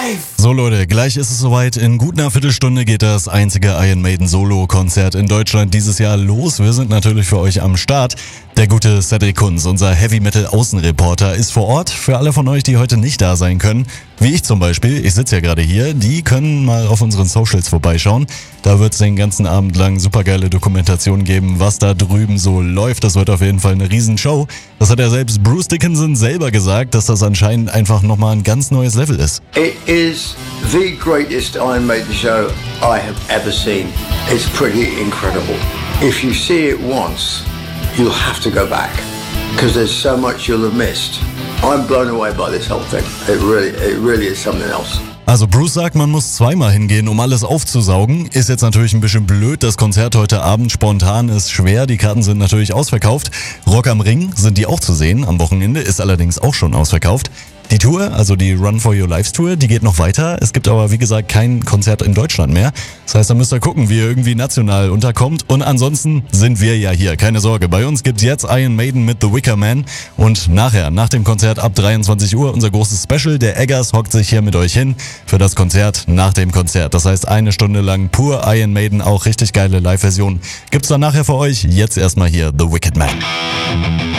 So Leute, gleich ist es soweit. In gut einer Viertelstunde geht das einzige Iron Maiden Solo-Konzert in Deutschland dieses Jahr los. Wir sind natürlich für euch am Start. Der gute Cedric Kunz, unser Heavy-Metal-Außenreporter, ist vor Ort. Für alle von euch, die heute nicht da sein können, wie ich zum Beispiel, ich sitze ja gerade hier, die können mal auf unseren Socials vorbeischauen. Da wird es den ganzen Abend lang supergeile Dokumentationen geben, was da drüben so läuft. Das wird auf jeden Fall eine Riesenshow. Das hat ja selbst Bruce Dickinson selber gesagt, dass das anscheinend einfach nochmal ein ganz neues Level ist. It is the greatest Iron Maiden show I have ever seen. It's pretty incredible. If you see it once, you'll have to go back because there's so much you'll have missed. I'm blown away by this whole thing. It really is something else. Also Bruce sagt, man muss zweimal hingehen, um alles aufzusaugen. Ist jetzt natürlich ein bisschen blöd. Das Konzert heute Abend spontan ist schwer. Die Karten sind natürlich ausverkauft. Rock am Ring sind die auch zu sehen. Am Wochenende ist allerdings auch schon ausverkauft. Die Tour, also die Run for Your Lives Tour, die geht noch weiter. Es gibt aber, wie gesagt, kein Konzert in Deutschland mehr. Das heißt, da müsst ihr gucken, wie ihr irgendwie national unterkommt. Und ansonsten sind wir ja hier. Keine Sorge, bei uns gibt's jetzt Iron Maiden mit The Wicker Man. Und nachher, nach dem Konzert ab 23 Uhr, unser großes Special. Der Eggers hockt sich hier mit euch hin für das Konzert nach dem Konzert. Das heißt, 1 Stunde lang pur Iron Maiden, auch richtig geile Live-Version. Gibt's dann nachher für euch. Jetzt erstmal hier The Wicked Man.